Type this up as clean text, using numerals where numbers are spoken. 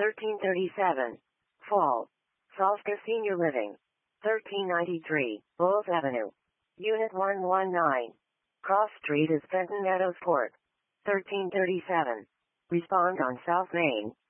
1337. Fall. Salska Senior Living. 1393, Bulls Avenue. Unit 119. Cross Street is Fenton Meadows Court. 1337. Respond on South Main.